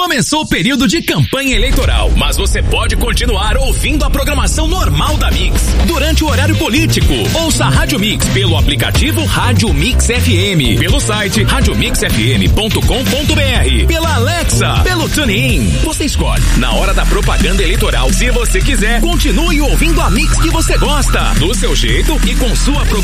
Começou o período de campanha eleitoral, mas você pode continuar ouvindo a programação normal da Mix durante o horário político. Ouça a Rádio Mix pelo aplicativo Rádio Mix FM, pelo site radiomixfm.com.br, pela Alexa, pelo TuneIn. Você escolhe. Na hora da propaganda eleitoral, se você quiser, continue ouvindo a Mix que você gosta, do seu jeito e com sua programação